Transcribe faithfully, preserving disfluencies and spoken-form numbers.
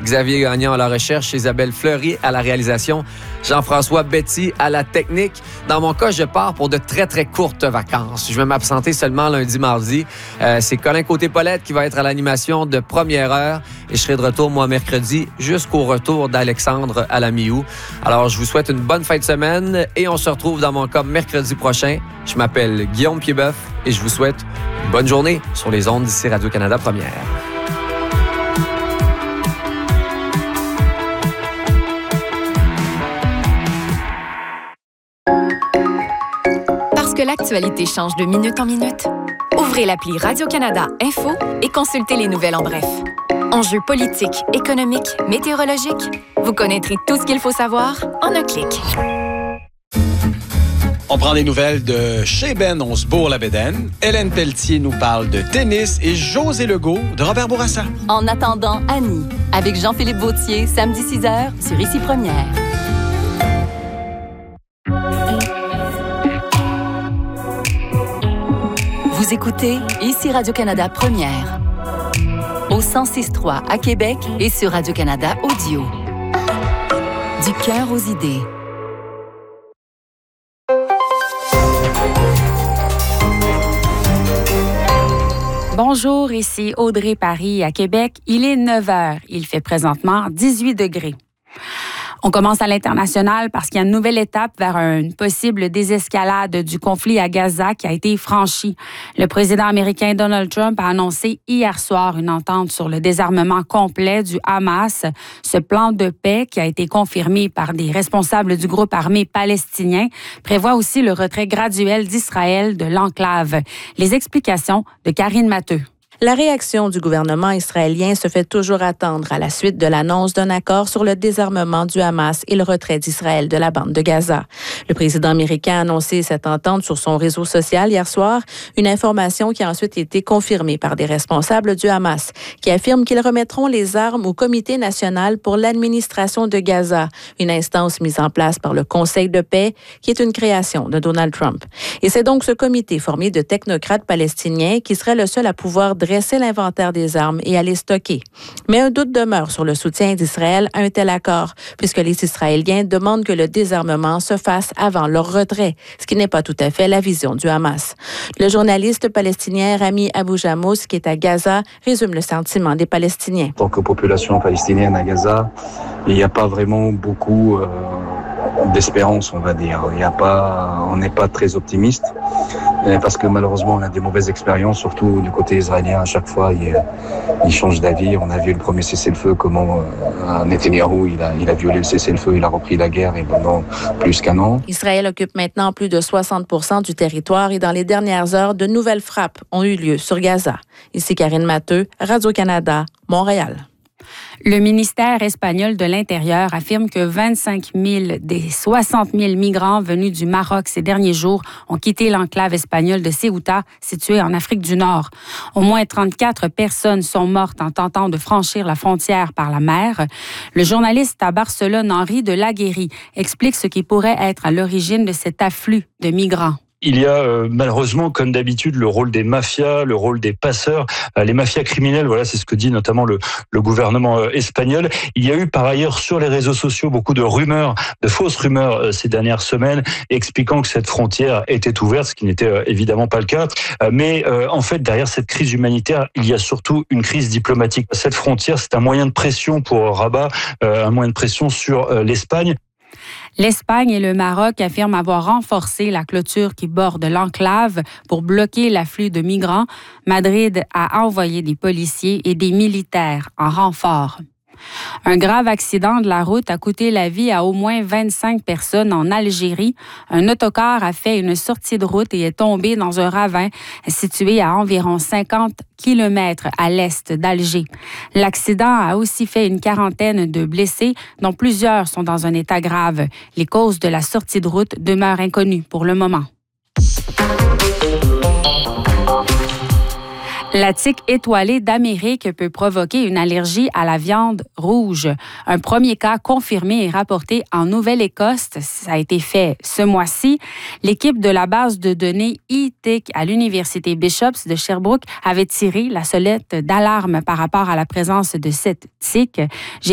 Xavier Gagnon à la recherche, Isabelle Fleury à la réalisation, Jean-François Betty à la technique. Dans mon cas, je pars pour de très, très courtes vacances. Je vais m'absenter seulement lundi, mardi. Euh, c'est Colin Côté-Paulette qui va être à l'animation de première heure et je serai de retour, moi, mercredi, jusqu'au retour d'Alexandre à la mi-août. Alors, je vous souhaite une bonne fin de semaine et on se retrouve dans mon cas mercredi prochain. Je m'appelle Guillaume Piedboeuf et je vous souhaite une bonne journée sur les ondes d'ici Radio-Canada Première. Parce que l'actualité change de minute en minute, ouvrez l'appli Radio-Canada Info et consultez les nouvelles en bref. Enjeux politiques, économiques, météorologiques, vous connaîtrez tout ce qu'il faut savoir en un clic. On prend des nouvelles de chez Ben Onsbourg-la-Bédaine. Hélène Pelletier nous parle de tennis et José Legault de Robert Bourassa. En attendant, Annie, avec Jean-Philippe Vautier, samedi six heures sur Ici Première. Vous écoutez Ici Radio-Canada Première. Au cent six trois à Québec et sur Radio-Canada Audio. Du cœur aux idées. Bonjour, ici Audrey Paris à Québec. Il est neuf heures. Il fait présentement dix-huit degrés. On commence à l'international parce qu'il y a une nouvelle étape vers une possible désescalade du conflit à Gaza qui a été franchie. Le président américain Donald Trump a annoncé hier soir une entente sur le désarmement complet du Hamas. Ce plan de paix, qui a été confirmé par des responsables du groupe armé palestinien, prévoit aussi le retrait graduel d'Israël de l'enclave. Les explications de Karine Matteux. La réaction du gouvernement israélien se fait toujours attendre à la suite de l'annonce d'un accord sur le désarmement du Hamas et le retrait d'Israël de la bande de Gaza. Le président américain a annoncé cette entente sur son réseau social hier soir, une information qui a ensuite été confirmée par des responsables du Hamas, qui affirment qu'ils remettront les armes au Comité national pour l'administration de Gaza, une instance mise en place par le Conseil de paix, qui est une création de Donald Trump. Et c'est donc ce comité formé de technocrates palestiniens qui serait le seul à pouvoir dresser l'inventaire des armes et à les stocker. Mais un doute demeure sur le soutien d'Israël à un tel accord, puisque les Israéliens demandent que le désarmement se fasse avant leur retrait, ce qui n'est pas tout à fait la vision du Hamas. Le journaliste palestinien Rami Abou Jamous, qui est à Gaza, résume le sentiment des Palestiniens. En tant que population palestinienne à Gaza, il n'y a pas vraiment beaucoup euh, d'espérance, on va dire. Il y a pas, on n'est pas très optimiste, parce que malheureusement on a des mauvaises expériences, surtout du côté israélien. À chaque fois, il, il change d'avis. On a vu le premier cessez-le-feu, comment euh, Netanyahou, il a, il a violé le cessez-le-feu, il a repris la guerre et pendant plus qu'un an. Israël occupe maintenant plus de soixante pour cent du territoire et dans les dernières heures, de nouvelles frappes ont eu lieu sur Gaza. Ici Karine Matteux, Radio-Canada, Montréal. Le ministère espagnol de l'Intérieur affirme que vingt-cinq mille des soixante mille migrants venus du Maroc ces derniers jours ont quitté l'enclave espagnole de Ceuta, située en Afrique du Nord. Au moins trente-quatre personnes sont mortes en tentant de franchir la frontière par la mer. Le journaliste à Barcelone, Henri de Laguérie, explique ce qui pourrait être à l'origine de cet afflux de migrants. Il y a euh, malheureusement, comme d'habitude, le rôle des mafias, le rôle des passeurs, euh, les mafias criminelles. Voilà, c'est ce que dit notamment le, le gouvernement euh, espagnol. Il y a eu par ailleurs sur les réseaux sociaux beaucoup de rumeurs, de fausses rumeurs euh, ces dernières semaines, expliquant que cette frontière était ouverte, ce qui n'était euh, évidemment pas le cas. Euh, mais euh, en fait, derrière cette crise humanitaire, il y a surtout une crise diplomatique. Cette frontière, c'est un moyen de pression pour Rabat, euh, un moyen de pression sur euh, l'Espagne. L'Espagne et le Maroc affirment avoir renforcé la clôture qui borde l'enclave pour bloquer l'afflux de migrants. Madrid a envoyé des policiers et des militaires en renfort. Un grave accident de la route a coûté la vie à au moins vingt-cinq personnes en Algérie. Un autocar a fait une sortie de route et est tombé dans un ravin situé à environ cinquante kilomètres à l'est d'Alger. L'accident a aussi fait une quarantaine de blessés, dont plusieurs sont dans un état grave. Les causes de la sortie de route demeurent inconnues pour le moment. La tique étoilée d'Amérique peut provoquer une allergie à la viande rouge. Un premier cas confirmé est rapporté en Nouvelle-Écosse. Ça a été fait ce mois-ci. L'équipe de la base de données e-tic à l'Université Bishops de Sherbrooke avait tiré la sonnette d'alarme par rapport à la présence de cette tique. J'ai